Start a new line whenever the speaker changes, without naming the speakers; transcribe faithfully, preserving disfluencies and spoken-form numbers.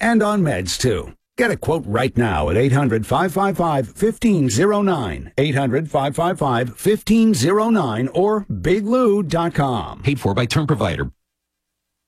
And on meds, too. Get a quote right now at eight hundred, five five five, one five zero nine, eight hundred, five five five, one five zero nine, or big lou dot com.
Paid for by Term Provider.